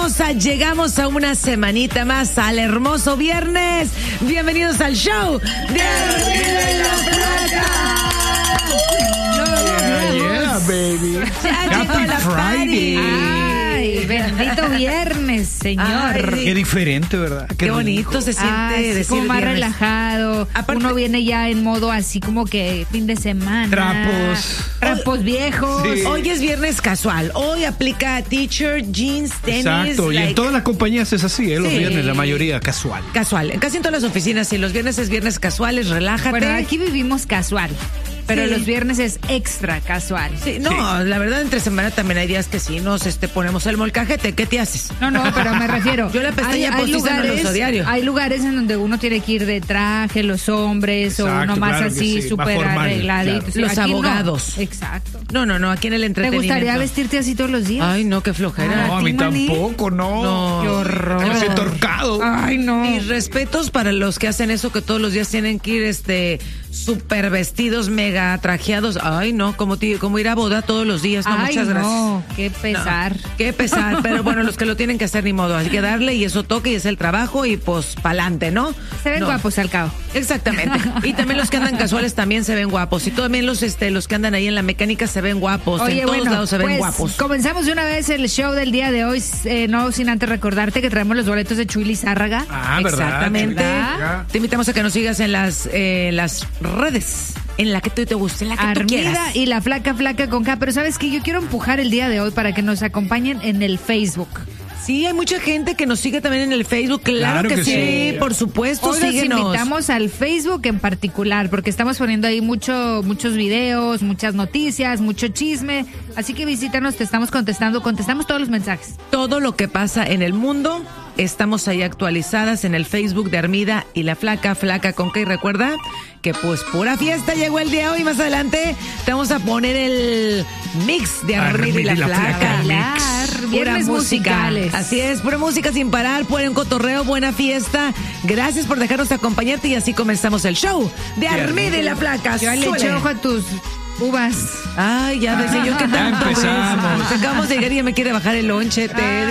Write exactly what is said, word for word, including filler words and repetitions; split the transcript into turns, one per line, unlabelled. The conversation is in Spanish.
hermosa, llegamos a una semanita más, al hermoso viernes. Bienvenidos al show de Armida y la Flaca.
Yeah, yeah, baby.
Ya llegó la party.
Ay, bendito viernes, señor.
Ay,
Qué diferente, ¿verdad?
Qué bonito se siente
Ay, sí,
decir
como más
viernes.
relajado.
Aparte-
Uno viene ya en modo así como que fin de semana.
Trapos.
Trapos viejos.
Sí.
Hoy es viernes casual. Hoy aplica t-shirt, jeans, tenis.
Exacto. Y
like,
en todas las compañías es así, ¿eh? Los
Sí.
viernes, la mayoría casual.
Casual. Casi en todas las oficinas, sí. Los viernes es viernes casuales, relájate.
Bueno, aquí vivimos casual. Pero
Sí.
los viernes es extra casual.
Sí, no,
Sí.
la verdad, entre semana también hay días que sí nos este, ponemos el molcajete. ¿Qué te haces?
No, no, pero me refiero.
Yo la pestaña
hay, hay
postiza no la
lugares,
uso diario.
hay lugares en donde uno tiene que ir de traje, los hombres, o
Exacto,
uno más
claro que
así,
sí,
súper
más formal,
arregladito.
claro.
Sí,
Los
aquí no.
abogados.
Exacto.
No, no, no, aquí en el
¿Te
entretenimiento.
gustaría vestirte así todos los días?
Ay, no, qué flojera.
No, a mí
ti, Mani?
tampoco, no.
No.
Qué horror.
Me siento ahorcado.
Ay, no.
Mis respetos para los que hacen eso, que todos los días tienen que ir este súper vestidos, mega trajeados. Ay, no, como, ti- como ir a boda todos los días. No,
Ay,
muchas gracias.
no, qué pesar.
No, qué pesar, pero bueno, los que lo tienen que hacer ni modo, hay que darle y eso toque y es el trabajo y pues pa'lante, ¿no?
Se ven
No.
guapos al cabo.
Exactamente. Y también los que andan casuales también se ven guapos. Y también los este los que andan ahí en la mecánica se ven guapos.
Oye,
en todos
bueno,
lados se ven
pues,
guapos.
comenzamos de una vez el show del día de hoy, eh, no sin antes recordarte que traemos los boletos de Chuy Lizárraga.
Ah, ¿verdad?
Exactamente.
¿verdad?
Te invitamos a que nos sigas en las eh, las redes, en la que tú te guste, en la que tú
Armida
quieras.
y la flaca flaca con K, pero sabes que yo quiero empujar el día de hoy para que nos acompañen en el Facebook.
Sí, hay mucha gente que nos sigue también en el Facebook. Claro,
Claro
que,
que
sí,
sí.
por supuesto,
Hoy los
síguenos.
invitamos al Facebook en particular, porque estamos poniendo ahí mucho, muchos videos, muchas noticias, mucho chisme. Así que visítanos, te estamos contestando, contestamos todos los mensajes.
Todo lo que pasa en el mundo, estamos ahí actualizadas en el Facebook de Armida y la Flaca, Flaca con K. Y recuerda que pues pura fiesta llegó el día de hoy. Más adelante te vamos a poner el mix de Armida, y la, Flaca.
Bailar,
Pura
viernes
música.
musicales.
Así es, pura música sin parar, buen cotorreo, buena fiesta. Gracias por dejarnos acompañarte y así comenzamos el show de Armida y la Flaca.
Yo le eché
Súbele.
ojo a tus uvas.
Ay, ya decía yo que
Ya
tanto.
empezamos.
ves. Acabamos de llegar y ya me quiere bajar el lonche. te